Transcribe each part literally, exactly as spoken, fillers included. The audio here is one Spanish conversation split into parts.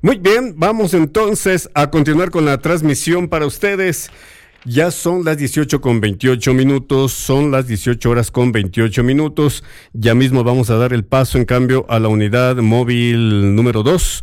Muy bien, vamos entonces a continuar con la transmisión para ustedes. Ya son las dieciocho con veintiocho minutos, son las dieciocho horas con veintiocho minutos. Ya mismo vamos a dar el paso, en cambio, a la unidad móvil número dos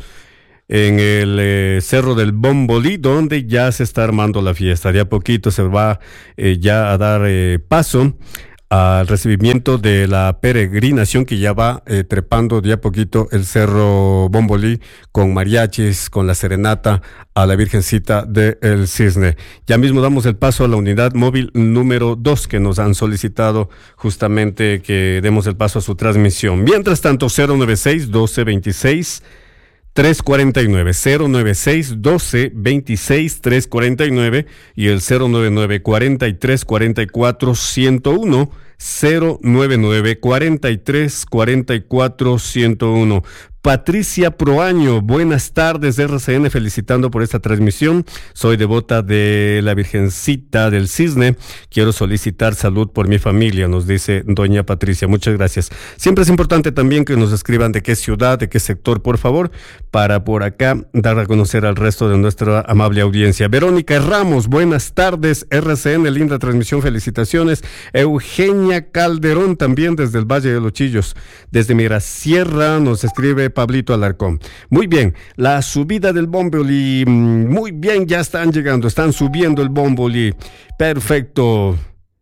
en el eh, Cerro del Bombolí, donde ya se está armando la fiesta. De a poquito se va eh, ya a dar eh, paso al recibimiento de la peregrinación que ya va eh, trepando de a poquito el Cerro Bombolí con mariachis, con la serenata a la Virgencita del Cisne. Ya mismo damos el paso a la unidad móvil número dos que nos han solicitado justamente que demos el paso a su transmisión. Mientras tanto, cero noventa y seis, doce, veintiséis, trescientos cuarenta y nueve, cero noventa y seis, doce, veintiséis, trescientos cuarenta y nueve y el cero noventa y nueve, cuarenta y tres, cuarenta y cuatro, ciento uno, cero noventa y nueve, cuarenta y tres, cuarenta y cuatro, ciento uno. Patricia Proaño, buenas tardes, R C N, felicitando por esta transmisión. Soy devota de la Virgencita del Cisne. Quiero solicitar salud por mi familia, nos dice doña Patricia. Muchas gracias. Siempre es importante también que nos escriban de qué ciudad, de qué sector, por favor, para por acá dar a conocer al resto de nuestra amable audiencia. Verónica Ramos, buenas tardes, R C N, linda transmisión, felicitaciones. Eugenia Calderón, también desde el Valle de los Chillos. Desde Mirasierra nos escribe Pablito Alarcón. Muy bien, la subida del Bombolí, muy bien, ya están llegando, están subiendo el Bombolí. Perfecto.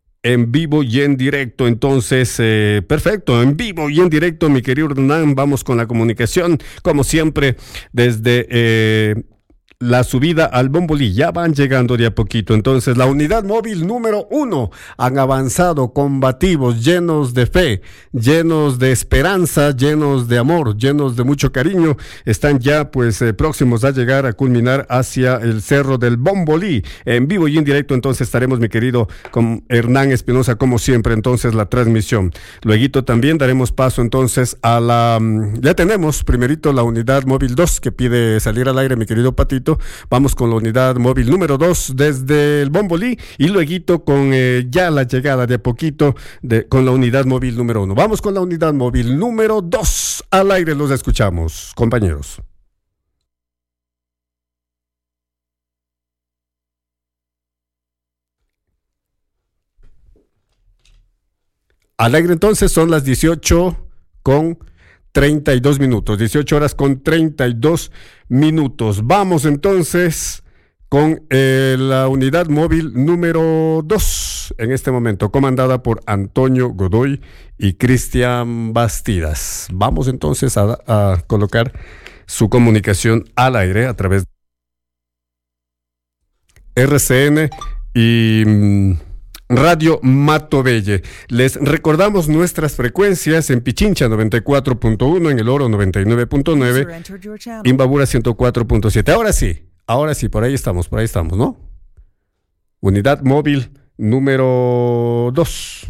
En vivo y en directo, entonces, eh, perfecto, en vivo y en directo, mi querido Hernán, vamos con la comunicación, como siempre, desde eh, la subida al Bombolí. Ya van llegando de a poquito. Entonces, la unidad móvil número uno han avanzado combativos, llenos de fe, llenos de esperanza, llenos de amor, llenos de mucho cariño. Están ya, pues, eh, próximos a llegar a culminar hacia el Cerro del Bombolí. En vivo y en directo, entonces, estaremos, mi querido con Hernán Espinosa, como siempre, entonces, la transmisión. Luego también daremos paso, entonces, a la... Ya tenemos, primerito, la unidad móvil dos, que pide salir al aire, mi querido Patito. Vamos con la unidad móvil número dos desde el Bombolí y luego con eh, ya la llegada de a poquito de, con la unidad móvil número uno. Vamos con la unidad móvil número dos. Al aire los escuchamos, compañeros. Al aire entonces son las dieciocho con treinta y dos minutos, dieciocho horas con treinta y dos minutos. Vamos entonces con eh, la unidad móvil número dos, en este momento, comandada por Antonio Godoy y Cristian Bastidas. Vamos entonces a, a colocar su comunicación al aire a través de R C N y... Mm, Radio Matobelle. Les recordamos nuestras frecuencias en Pichincha noventa y cuatro punto uno, en El Oro noventa y nueve punto nueve, Imbabura ciento cuatro punto siete. Ahora sí, ahora sí, por ahí estamos, por ahí estamos, ¿no? Unidad móvil número dos.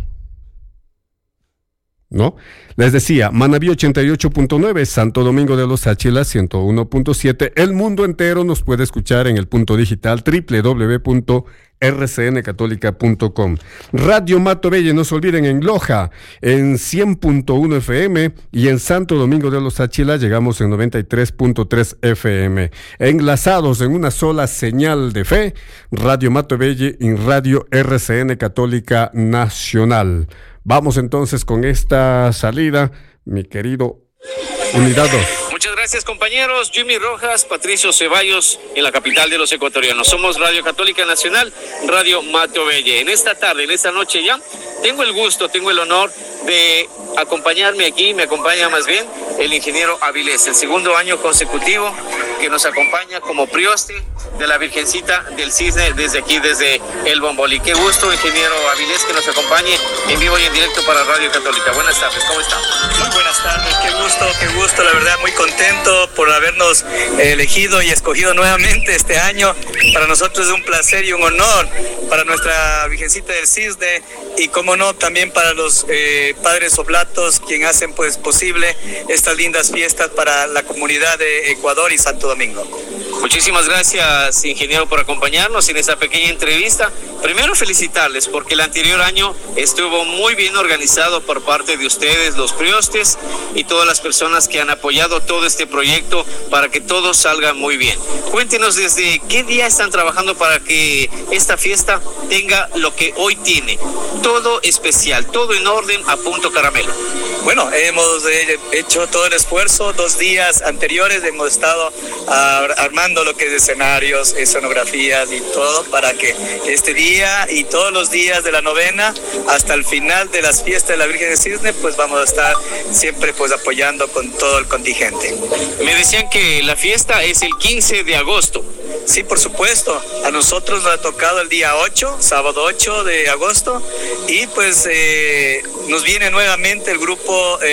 ¿No? Les decía, Manabí ochenta y ocho punto nueve, Santo Domingo de los Áchilas ciento uno punto siete. El mundo entero nos puede escuchar en el punto digital doble u doble u doble u punto r c n católica punto com. Radio Matobelle, no se olviden, en Loja en cien punto uno F M y en Santo Domingo de los Áchilas llegamos en noventa y tres punto tres F M. Enlazados en una sola señal de fe, Radio Matobelle y Radio R C N Católica Nacional. Vamos entonces con esta salida, mi querido Unidad dos. Muchas gracias, compañeros. Jimmy Rojas, Patricio Ceballos, en la capital de los ecuatorianos. Somos Radio Católica Nacional, Radio Matobelle. En esta tarde, en esta noche ya, tengo el gusto, tengo el honor de acompañarme aquí, me acompaña más bien el ingeniero Avilés, el segundo año consecutivo que nos acompaña como prioste de la Virgencita del Cisne desde aquí, desde el Bombolí. Qué gusto, ingeniero Avilés, que nos acompañe en vivo y en directo para Radio Católica. Buenas tardes, ¿cómo está? Muy buenas tardes, qué gusto, qué gusto, la verdad muy contento por habernos elegido y escogido nuevamente este año. Para nosotros es un placer y un honor, para nuestra Virgencita del Cisne y cómo no, también para los eh, padres oblatos, quien hacen pues posible estas lindas fiestas para la comunidad de Ecuador y Santo Domingo. Muchísimas gracias, ingeniero, por acompañarnos en esta pequeña entrevista. Primero felicitarles porque el anterior año estuvo muy bien organizado por parte de ustedes, los priostes, y todas las personas que han apoyado todo este proyecto para que todo salga muy bien. Cuéntenos desde qué día están trabajando para que esta fiesta tenga lo que hoy tiene. Todo especial, todo en orden, a punto caramelo. Bueno, hemos eh, hecho todo el esfuerzo. Dos días anteriores hemos estado uh, armando lo que es escenarios, escenografías y todo para que este día y todos los días de la novena hasta el final de las fiestas de la Virgen del Cisne, pues vamos a estar siempre pues apoyando con todo el contingente. Me decían que la fiesta es el quince de agosto. Sí, por supuesto. A nosotros nos ha tocado el día ocho, sábado ocho de agosto, y pues eh, nos viene nuevamente el grupo... Eh,